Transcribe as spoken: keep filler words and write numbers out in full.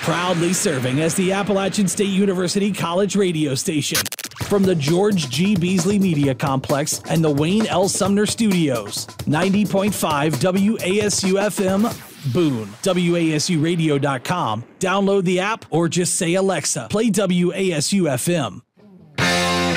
Proudly serving as the Appalachian State University College radio station. From the George G. Beasley Media Complex and the Wayne L. Sumner Studios. ninety point five W A S U F M, Boone. W A S U radio dot com. Download the app or just say, Alexa, play W A S U F M.